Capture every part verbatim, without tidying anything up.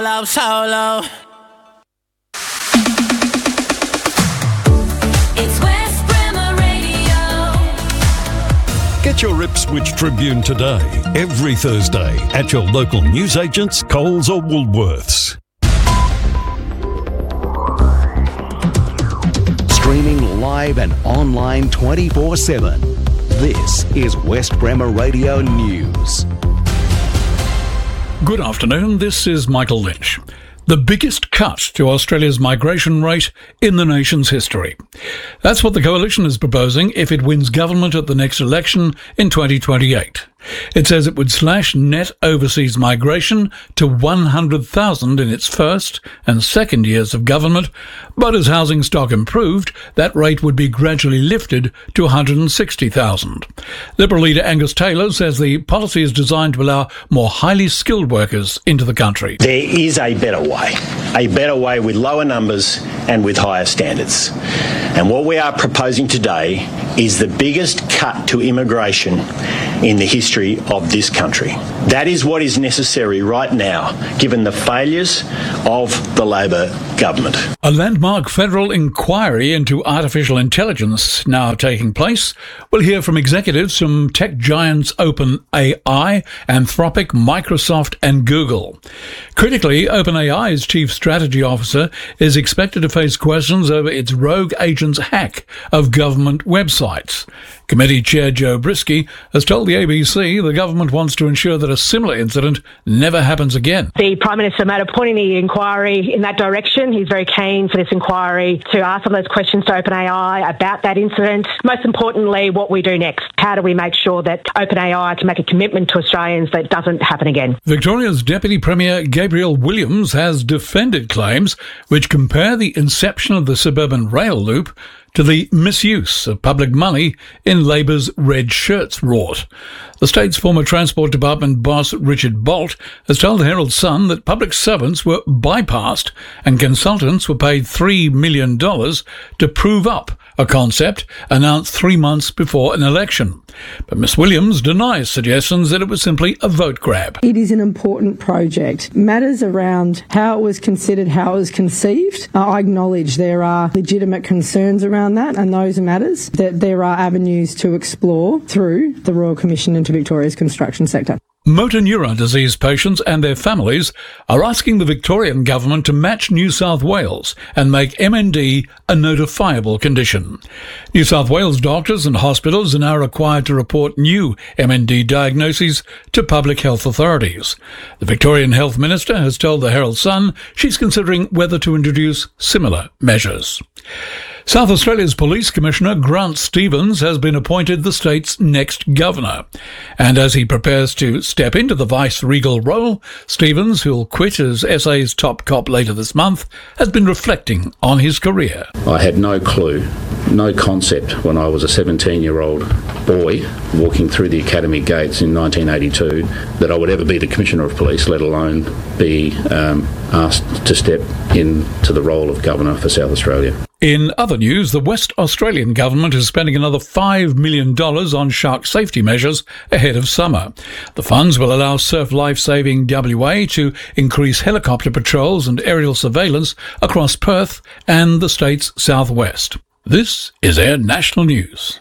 Love solo. It's West Bremer Radio. Get your Ipswich Tribune today, every Thursday, at your local newsagents, Coles or Woolworths. Streaming live and online twenty-four seven. This is West Bremer Radio News. Good afternoon, this is Michael Lynch. The biggest cut to Australia's migration rate in the nation's history. That's what the Coalition is proposing if it wins government at the next election in twenty twenty-eight. It says it would slash net overseas migration to one hundred thousand in its first and second years of government, but as housing stock improved, that rate would be gradually lifted to one hundred sixty thousand. Liberal leader Angus Taylor says the policy is designed to allow more highly skilled workers into the country. There is a better way, a better way with lower numbers and with higher standards. And what we are proposing today is the biggest cut to immigration in the history of this country. That is what is necessary right now, given the failures of the Labor government. A landmark federal inquiry into artificial intelligence now taking place. We'll hear from executives from tech giants OpenAI, Anthropic, Microsoft and Google. Critically, OpenAI's chief strategy officer is expected to face questions over its rogue agent's hack of government websites. Committee Chair Joe Brisky has told the A B C the government wants to ensure that a similar incident never happens again. The Prime Minister made a point in the inquiry in that direction. He's very keen for this inquiry to ask some of those questions to OpenAI about that incident. Most importantly, what we do next. How do we make sure that OpenAI can make a commitment to Australians that it doesn't happen again? Victoria's Deputy Premier Gabrielle Williams has defended claims which compare the inception of the suburban rail loop to the misuse of public money in Labor's Red Shirts rort. The state's former Transport Department boss Richard Bolt has told the Herald Sun that public servants were bypassed and consultants were paid three million dollars to prove up a concept announced three months before an election. But Miss Williams denies suggestions that it was simply a vote grab. It is an important project. Matters around how it was considered, how it was conceived. Uh, I acknowledge there are legitimate concerns around that, and those matters that there are avenues to explore through the Royal Commission into Victoria's construction sector. Motor neuron disease patients and their families are asking the Victorian government to match New South Wales and make M N D a notifiable condition. New South Wales doctors and hospitals are now required to report new M N D diagnoses to public health authorities. The Victorian Health Minister has told the Herald Sun she's considering whether to introduce similar measures. South Australia's Police Commissioner Grant Stevens has been appointed the state's next governor. And as he prepares to step into the vice-regal role, Stevens, who'll quit as S A's top cop later this month, has been reflecting on his career. I had no clue, no concept when I was a seventeen-year-old boy walking through the academy gates in nineteen eighty-two that I would ever be the Commissioner of Police, let alone be um, asked to step into the role of Governor for South Australia. In other news, the West Australian government is spending another five million dollars on shark safety measures ahead of summer. The funds will allow Surf Lifesaving W A to increase helicopter patrols and aerial surveillance across Perth and the state's southwest. This is Air National News.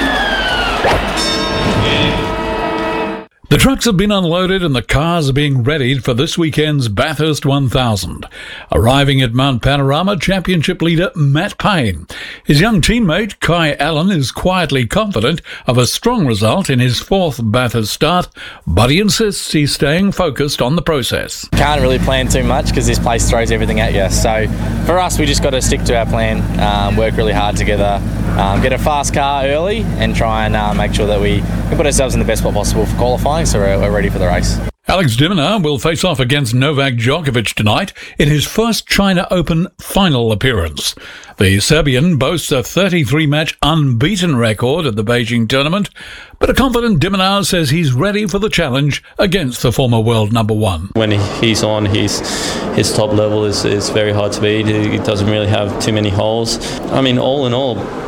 The trucks have been unloaded and the cars are being readied for this weekend's Bathurst one thousand. Arriving at Mount Panorama, Championship leader Matt Payne. His young teammate Kai Allen is quietly confident of a strong result in his fourth Bathurst start, but he insists he's staying focused on the process. Can't really plan too much because this place throws everything at you. So for us, we just got to stick to our plan, um, work really hard together, um, get a fast car early and try and uh, make sure that we, we put ourselves in the best spot possible for qualifying. So we're, we're ready for the race. Alex de Minaur will face off against Novak Djokovic tonight in his first China Open final appearance. The Serbian boasts a thirty-three match unbeaten record at the Beijing tournament, but a confident de Minaur says he's ready for the challenge against the former world number one. When he's on, his his top level is, is very hard to beat. He doesn't really have too many holes. I mean, all in all,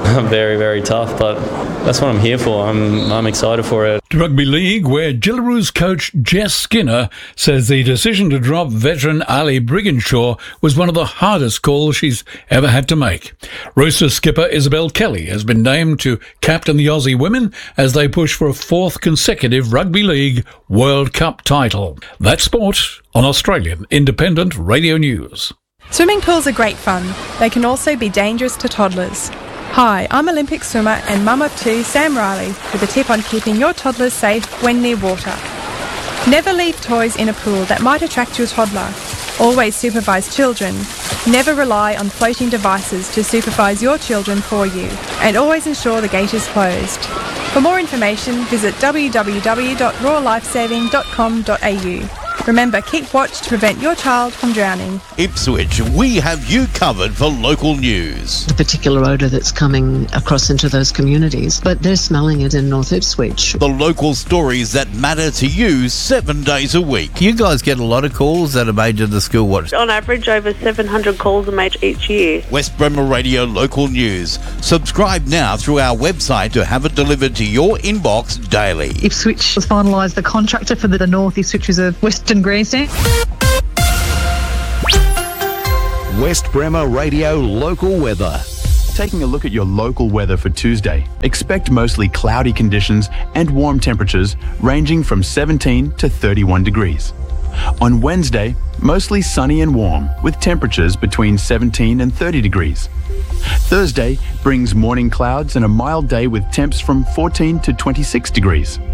very, very tough, but that's what I'm here for. I'm I'm excited for it. To Rugby League, where Jillaroos coach Jess Skinner says the decision to drop veteran Ali Brigginshaw was one of the hardest calls she's ever had to make. Roosters skipper Isabel Kelly has been named to captain the Aussie women as they push for a fourth consecutive Rugby League World Cup title. That's sport on Australian Independent Radio News. Swimming pools are great fun. They can also be dangerous to toddlers. Hi, I'm Olympic swimmer and mum of two, Sam Riley, with a tip on keeping your toddlers safe when near water. Never leave toys in a pool that might attract your toddler. Always supervise children. Never rely on floating devices to supervise your children for you. And always ensure the gate is closed. For more information, visit w w w dot royal lifesaving dot com dot a u. Remember, keep watch to prevent your child from drowning. Ipswich, we have you covered for local news. The particular odour that's coming across into those communities, but they're smelling it in North Ipswich. The local stories that matter to you seven days a week. You guys get a lot of calls that are made to the school watch. On average, over seven hundred calls are made each year. West Bremer Radio Local News. Subscribe now through our website to have it delivered to your inbox daily. Ipswich has finalised the contractor for the North Ipswich Reserve Western Grandstand. West Bremer Radio Local Weather. Taking a look at your local weather for Tuesday. Expect mostly cloudy conditions and warm temperatures ranging from seventeen to thirty-one degrees. On Wednesday, mostly sunny and warm with temperatures between seventeen and thirty degrees. Thursday brings morning clouds and a mild day with temps from fourteen to twenty-six degrees.